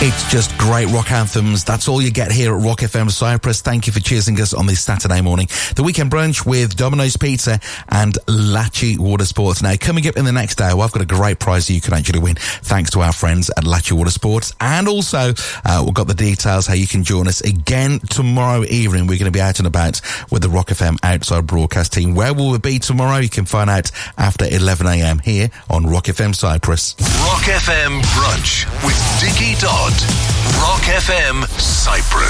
It's just great rock anthems. That's all you get here at Rock FM Cyprus. Thank you for choosing us on this Saturday morning. The Weekend Brunch with Domino's Pizza and Lachi Water Sports. Now, coming up in the next hour, I've got a great prize that you can actually win thanks to our friends at Lachi Water Sports. And also, we've got the details how you can join us again tomorrow evening. We're going to be out and about with the Rock FM Outside Broadcast team. Where will we be tomorrow? You can find out after 11 a.m. here on Rock FM Cyprus. Rock FM Brunch with Dickie Dodd. Rock FM Cyprus.